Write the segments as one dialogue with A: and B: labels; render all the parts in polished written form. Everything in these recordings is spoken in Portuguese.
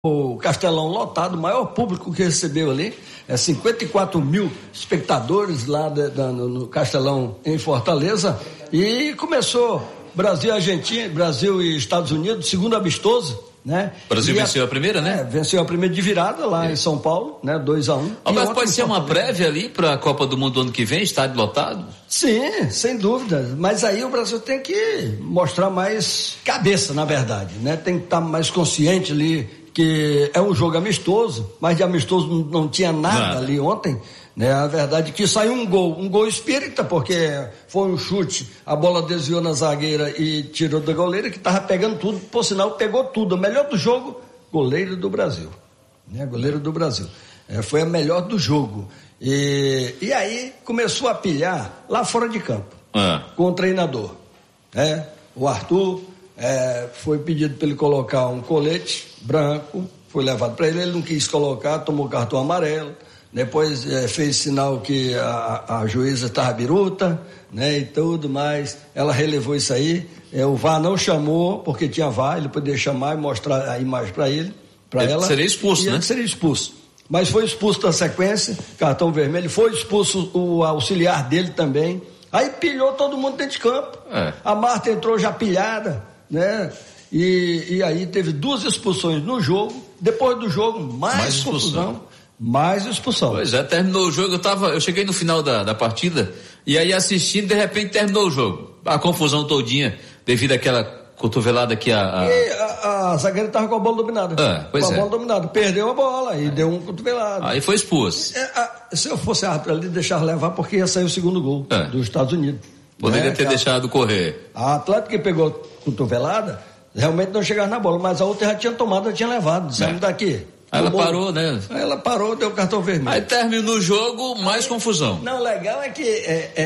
A: O Castelão lotado, o maior público que recebeu ali, 54 mil espectadores lá no Castelão em Fortaleza, e começou Brasil e Argentina, Brasil e Estados Unidos, segundo amistoso, né?
B: O Brasil venceu a primeira, né?
A: Venceu a primeira de virada lá em São Paulo, né? 2-1.
B: Mas pode ser uma prévia ali para a Copa do Mundo do ano que vem, estádio lotado?
A: Sim, sem dúvida, mas aí o Brasil tem que mostrar mais cabeça, na verdade, né? Tem que estar mais consciente ali, que é um jogo amistoso, mas de amistoso não tinha nada ali ontem, né? A verdade é que saiu um gol espírita, porque foi um chute, a bola desviou na zagueira e tirou da goleira, que estava pegando tudo, por sinal pegou tudo. O melhor do jogo, goleiro do Brasil, né? Goleiro do Brasil, foi a melhor do jogo, e aí começou a pilhar lá fora de campo, com o treinador, né? O Arthur, foi pedido para ele colocar um colete branco, foi levado para ele não quis colocar, tomou cartão amarelo, depois fez sinal que a juíza estava biruta, né, e tudo mais, ela relevou isso aí, o VAR não chamou, porque tinha VAR, ele podia chamar e mostrar a imagem para ele, para ela.
B: Seria expulso, né?
A: Ele seria expulso, mas foi expulso na sequência, cartão vermelho, foi expulso o auxiliar dele também, aí pilhou todo mundo dentro de campo, a Marta entrou já pilhada, né? E aí teve 2 expulsões no jogo, depois do jogo mais confusão, mais expulsão.
B: Pois é, terminou o jogo, eu cheguei no final da partida, e aí assistindo, de repente terminou o jogo, a confusão todinha, devido àquela cotovelada que
A: a zagueira estava com a bola dominada, a bola dominada, perdeu a bola e deu um cotovelado.
B: Aí foi expulso.
A: Se eu fosse árbitro ali, deixar levar, porque ia sair o segundo gol dos Estados Unidos.
B: Poderia ter deixado correr.
A: A Atlética que pegou cotovelada, realmente não chegava na bola, mas a outra já tinha tomado, já tinha levado, saímos daqui.
B: Aí ela parou, né?
A: Aí ela parou, deu o cartão vermelho.
B: Aí terminou o jogo, mais confusão.
A: Não, legal é que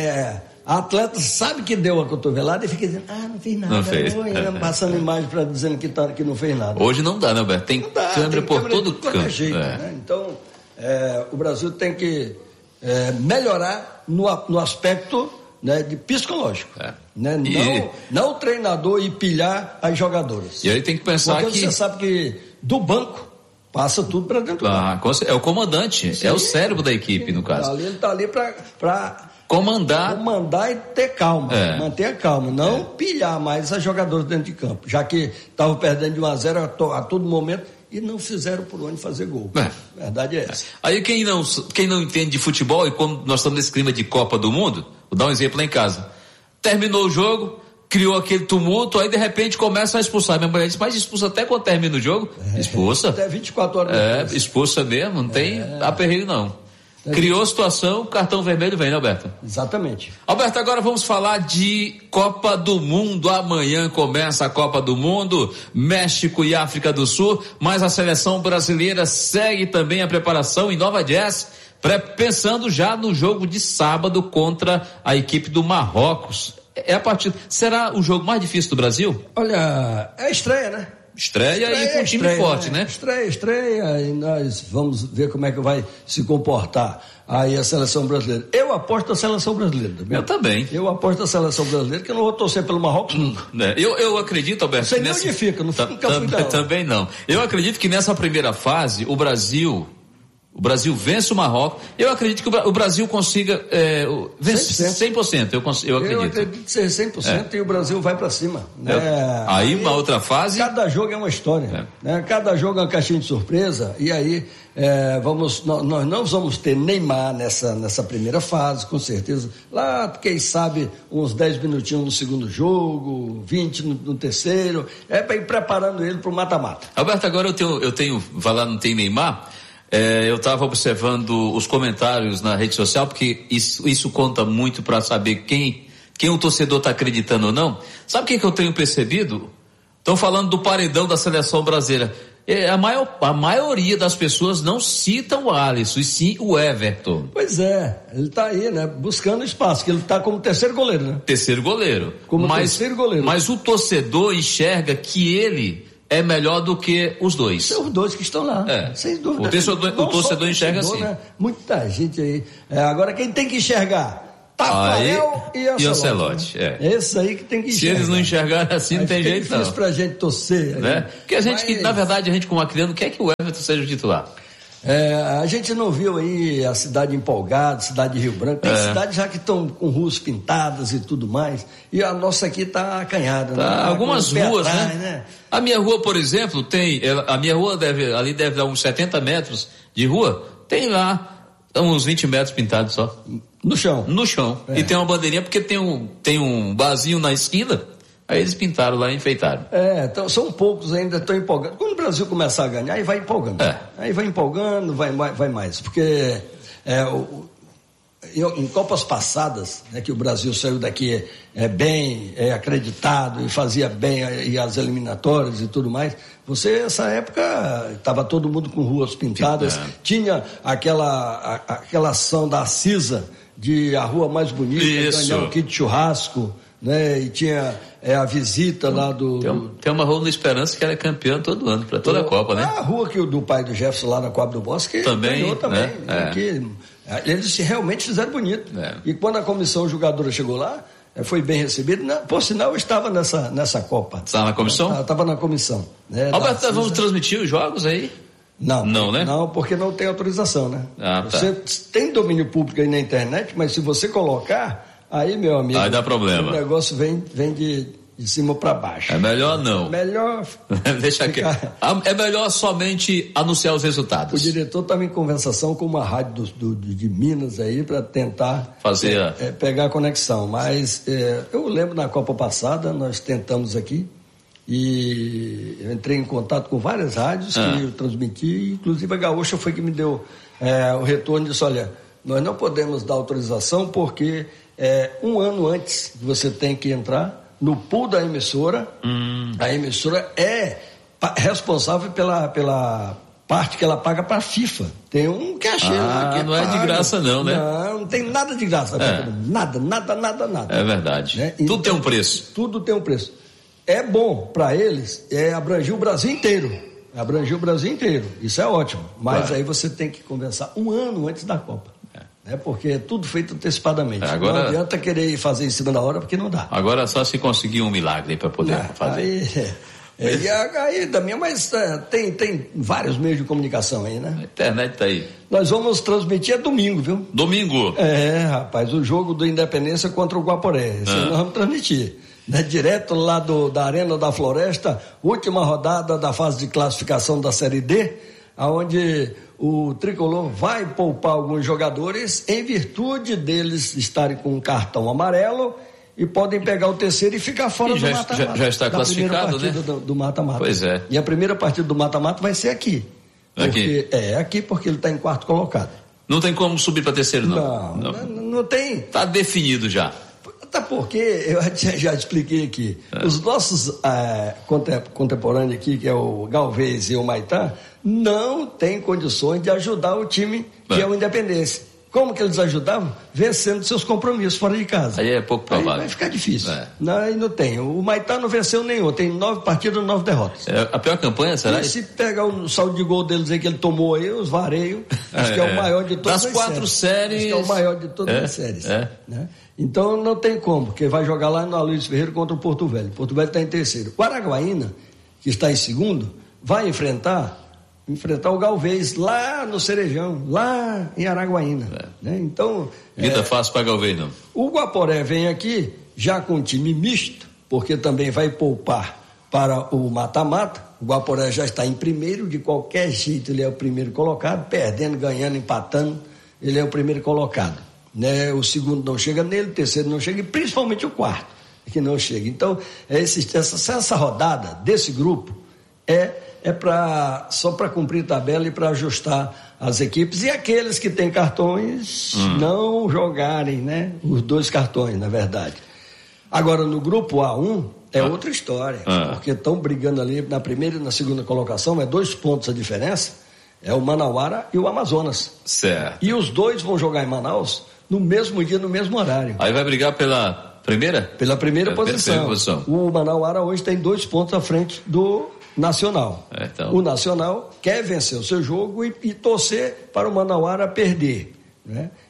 A: a atleta sabe que deu a cotovelada e fica dizendo, não fiz nada.
B: Não fez.
A: Passando imagem dizendo que não fez nada.
B: Hoje não dá, né, Alberto? Tem câmera por todo canto.
A: Jeito, né? Então, o Brasil tem que melhorar no aspecto, né, de psicológico, né? Não o treinador e pilhar as jogadoras.
B: E aí tem que pensar
A: porque você sabe que do banco passa tudo para dentro do banco.
B: É o comandante, é o cérebro da equipe, no caso.
A: Ele tá ali para
B: comandar
A: e ter calma, manter a calma, não pilhar mais as jogadoras dentro de campo, já que estavam perdendo de 1-0 a todo momento e não fizeram por onde fazer gol. A verdade é essa.
B: Aí quem não entende de futebol, e como nós estamos nesse clima de Copa do Mundo, vou dar um exemplo lá em casa. Terminou o jogo, criou aquele tumulto, aí de repente começa a expulsar. Minha mulher disse, mas expulsa até quando termina o jogo? Expulsa.
A: Até 24 horas depois.
B: Expulsa mesmo, não tem aperreio não. Criou a situação, cartão vermelho vem, né, Alberto?
A: Exatamente.
B: Alberto, agora vamos falar de Copa do Mundo. Amanhã começa a Copa do Mundo, México e África do Sul, mas a seleção brasileira segue também a preparação em Nova Jersey, pensando já no jogo de sábado contra a equipe do Marrocos. Será o jogo mais difícil do Brasil?
A: Olha, é estreia, né?
B: Estreia e com um time forte, né?
A: Estreia, e nós vamos ver como é que vai se comportar aí a seleção brasileira. Eu aposto na seleção brasileira.
B: Eu também.
A: Eu aposto na seleção brasileira, que eu não vou torcer pelo Marrocos nunca.
B: Eu acredito, Alberto.
A: Não sei nem onde fica, nunca fui não.
B: Também não. Eu acredito que nessa primeira fase, o Brasil vence o Marrocos. Eu acredito que o Brasil consiga vencer 100%. Eu acredito.
A: Eu acredito ser 100% e o Brasil vai para cima.
B: Aí uma outra fase.
A: Cada jogo é uma história. Né? Cada jogo é uma caixinha de surpresa. E aí nós não vamos ter Neymar nessa primeira fase, com certeza. Lá, quem sabe, uns 10 minutinhos no segundo jogo, 20 no terceiro. Para ir preparando ele para o mata-mata.
B: Alberto, agora eu tenho. Vai lá, não tem Neymar. Eu estava observando os comentários na rede social, porque isso conta muito para saber quem o torcedor está acreditando ou não. Sabe o que eu tenho percebido? Estão falando do paredão da seleção brasileira. A maioria das pessoas não citam o Alisson, e sim o Everton.
A: Pois é, ele está aí, né? Buscando espaço, que ele está como terceiro goleiro, né?
B: Terceiro goleiro.
A: Terceiro goleiro.
B: Mas o torcedor enxerga que ele é melhor do que os dois.
A: São os dois que estão lá, sem dúvida.
B: O torcedor enxerga assim.
A: Né? Muita gente aí. Agora, quem tem que enxergar? Tafarel e Ancelotti.
B: É
A: esse aí que tem que enxergar.
B: Se eles não enxergarem assim, não tem jeito não.
A: É difícil pra gente torcer.
B: Né? Porque na verdade, a gente como criando quer que o Everton seja o titular.
A: A gente não viu aí a cidade empolgada, cidade de Rio Branco. Tem cidades já que estão com ruas pintadas e tudo mais. E a nossa aqui está acanhada.
B: Tá,
A: né?
B: Algumas ruas,
A: atrás,
B: né? A minha rua, por exemplo, a minha rua ali deve dar uns 70 metros de rua. Tem lá uns 20 metros pintados só.
A: No chão.
B: No chão. E tem uma bandeirinha porque tem um barzinho na esquina. Aí eles pintaram lá e enfeitaram.
A: Então são poucos ainda, estão empolgando. Quando o Brasil começar a ganhar, aí vai empolgando. Aí vai empolgando, vai mais. Porque em Copas passadas, né, que o Brasil saiu daqui bem acreditado e fazia bem e as eliminatórias e tudo mais, essa época estava todo mundo com ruas pintadas, tinha aquela ação da Cisa de a rua mais bonita, ganhar um kit de churrasco, né? E tinha a visita lá do...
B: Tem uma rua no Esperança que era campeã todo ano, para toda a Copa, né?
A: A rua do pai do Jefferson lá na Coab do Bosque ganhou também. Né? Eles realmente fizeram bonito. E quando a comissão jogadora chegou lá, foi bem recebido. Por sinal, eu estava nessa Copa.
B: Estava na comissão?
A: Estava na comissão. Né,
B: Alberto, nós vamos transmitir os jogos aí?
A: Não,
B: né?
A: Não, porque não tem autorização, né?
B: Você
A: tem domínio público aí na internet, mas se você colocar, aí, meu amigo...
B: Aí dá problema.
A: O negócio vem de cima para baixo.
B: É melhor não.
A: Melhor...
B: Deixa aqui. É melhor somente anunciar os resultados.
A: O diretor estava em conversação com uma rádio de Minas aí para tentar
B: fazer
A: pegar a conexão. Mas eu lembro na Copa passada, nós tentamos aqui, e eu entrei em contato com várias rádios que eu transmiti, inclusive a Gaúcha foi que me deu o retorno e disse, olha, nós não podemos dar autorização porque um ano antes você tem que entrar no pool da emissora. A emissora é responsável pela parte que ela paga para a FIFA. Tem um cachê lá que
B: não é de graça não, né?
A: Não tem nada de graça. Nada.
B: É verdade.
A: Né?
B: Tudo tem um preço.
A: Tudo tem um preço. É bom para eles, abranger o Brasil inteiro. Isso é ótimo. Mas aí você tem que conversar um ano antes da Copa. Porque é tudo feito antecipadamente.
B: Agora,
A: não adianta querer fazer em cima da hora, porque não dá.
B: Agora só se conseguir um milagre para poder fazer.
A: Aí também, mas tem vários meios de comunicação aí, né?
B: A internet tá aí.
A: Nós vamos transmitir domingo, viu?
B: Domingo?
A: Rapaz, o jogo do Independência contra o Guaporé. Esse nós vamos transmitir. Né? Direto lá da Arena da Floresta, última rodada da fase de classificação da Série D, onde o Tricolor vai poupar alguns jogadores em virtude deles estarem com um cartão amarelo e podem pegar o terceiro e ficar fora do mata-mata.
B: Já está classificado, né?
A: Do mata-mata.
B: Pois é.
A: E a primeira partida do mata-mata vai ser aqui. Aqui porque ele está em quarto colocado.
B: Não tem como subir para terceiro, não?
A: Não tem.
B: Está definido já.
A: Até porque, eu já expliquei aqui, os nossos contemporâneos aqui, que é o Galvez e o Maitá, não têm condições de ajudar o time que é o Independência. Como que eles ajudavam? Vencendo seus compromissos fora de casa.
B: Aí é pouco provável. Aí
A: vai ficar difícil. Não tem. O Maitá não venceu nenhum, tem 9 partidas, 9 derrotas.
B: A pior campanha, será?
A: E se pegar o saldo de gol deles aí que ele tomou aí, os vareios, acho que é o maior de todas
B: as 4 séries.
A: Acho que é o maior de todas as séries. Né? Então não tem como, porque vai jogar lá no Aloysio Ferreira contra o Porto Velho. Porto Velho está em terceiro. O Araguaína, que está em segundo, vai enfrentar o Galvez lá no Cerejão, lá em Araguaína. Né? Então.
B: Vida fácil para Galvez, não.
A: O Guaporé vem aqui já com um time misto, porque também vai poupar para o mata-mata. O Guaporé já está em primeiro, de qualquer jeito ele é o primeiro colocado, perdendo, ganhando, empatando, ele é o primeiro colocado. Né? O segundo não chega nele, o terceiro não chega, e principalmente o quarto, que não chega. Então, essa rodada desse grupo só para cumprir tabela e para ajustar as equipes, e aqueles que têm cartões não jogarem, né? Os 2 cartões, na verdade. Agora, no grupo A1, é outra história, porque estão brigando ali na primeira e na segunda colocação, 2 pontos a diferença, é o Manauara e o Amazonas.
B: Certo.
A: E os 2 vão jogar em Manaus no mesmo dia, no mesmo horário.
B: Aí vai brigar pela primeira?
A: Pela primeira posição. O Manauara hoje tem 2 pontos à frente do Nacional.
B: Então.
A: O Nacional quer vencer o seu jogo e torcer para o Manauara perder. Né?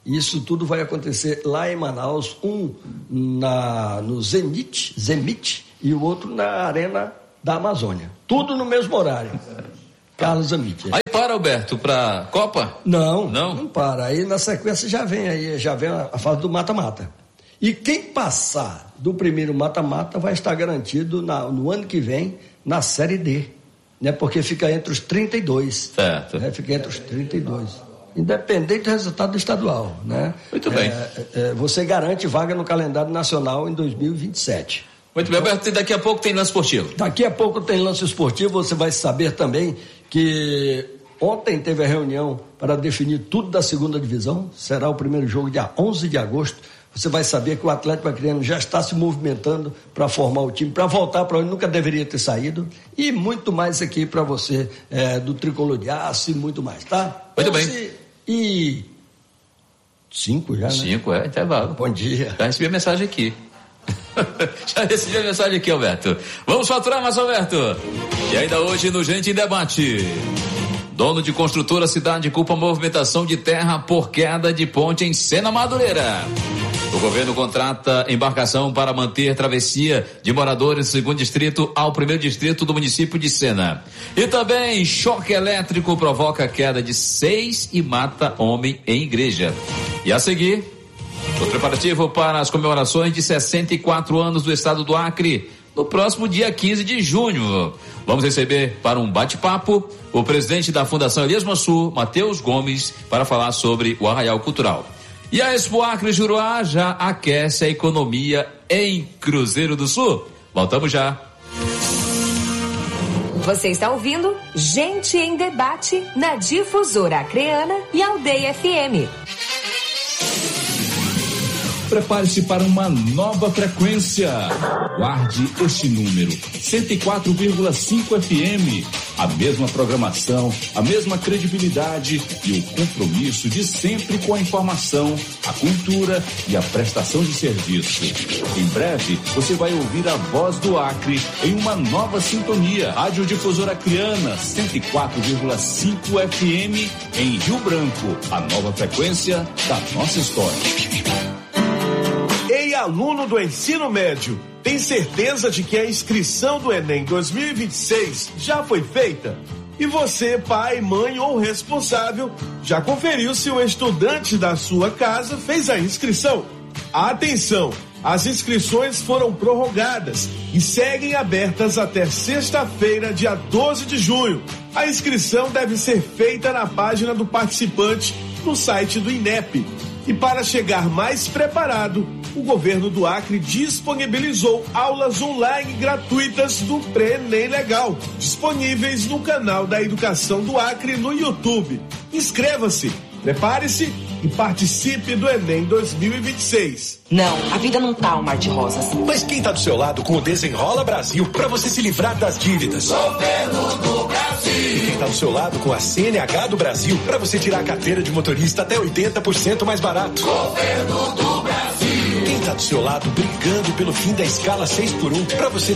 A: Isso tudo vai acontecer lá em Manaus, no Zemit e o outro na Arena da Amazônia. Tudo no mesmo horário. Carlos Zamit.
B: Aí para, Alberto, para Copa?
A: Não para. Aí na sequência já vem a fase do mata-mata. E quem passar do primeiro mata-mata vai estar garantido no ano que vem na Série D, né? Porque fica entre os 32.
B: Certo.
A: Né? Fica entre os 32. Independente do resultado do estadual, né?
B: Muito bem.
A: Você garante vaga no calendário nacional em 2027.
B: Muito bem, Alberto, e daqui a pouco tem lance esportivo.
A: Daqui a pouco tem lance esportivo, você vai saber também que ontem teve a reunião para definir tudo da segunda divisão, será o primeiro jogo dia 11 de agosto, você vai saber que o Atlético Acreano já está se movimentando para formar o time, para voltar para onde nunca deveria ter saído, e muito mais aqui para você do Tricolor de Aço e muito mais, tá?
B: Muito bem.
A: E 5 já, né?
B: 5, intervalo.
A: Bom dia.
B: Já recebi a mensagem aqui. Já recebi a mensagem aqui, Alberto. Vamos faturar mais, Alberto. E ainda hoje no Gente em Debate. Dono de construtora Cidade culpa a movimentação de terra por queda de ponte em Sena Madureira. O governo contrata embarcação para manter travessia de moradores do segundo distrito ao primeiro distrito do município de Sena. E também choque elétrico provoca queda de 6 e mata homem em igreja. E a seguir, o preparativo para as comemorações de 64 anos do estado do Acre, no próximo dia 15 de junho. Vamos receber para um bate-papo o presidente da Fundação Elias Mansur, Matheus Gomes, para falar sobre o Arraial Cultural. E a Expo Acre Juruá já aquece a economia em Cruzeiro do Sul. Voltamos já.
C: Você está ouvindo Gente em Debate na Difusora Acreana e Aldeia FM.
D: Prepare-se para uma nova frequência. Guarde este número, 104,5 FM. A mesma programação, a mesma credibilidade e o compromisso de sempre com a informação, a cultura e a prestação de serviço. Em breve, você vai ouvir a voz do Acre em uma nova sintonia. Rádio Difusora Acreana, 104,5 FM em Rio Branco. A nova frequência da nossa história.
E: Ei, aluno do ensino médio, tem certeza de que a inscrição do Enem 2026 já foi feita? E você, pai, mãe ou responsável, já conferiu se o estudante da sua casa fez a inscrição? Atenção! As inscrições foram prorrogadas e seguem abertas até sexta-feira, dia 12 de junho. A inscrição deve ser feita na página do participante no site do INEP. E para chegar mais preparado, o governo do Acre disponibilizou aulas online gratuitas do Pré-ENEM Legal, disponíveis no canal da Educação do Acre no YouTube. Inscreva-se, prepare-se e participe do Enem 2026.
F: Não, a vida não tá um mar de rosas.
G: Mas quem tá do seu lado com o Desenrola Brasil para você se livrar das dívidas?
H: Governo do Brasil.
G: E quem tá do seu lado com a CNH do Brasil para você tirar a carteira de motorista até 80% mais barato?
H: Governo do Brasil.
G: Quem tá do seu lado brigando pelo fim da escala 6x1 para você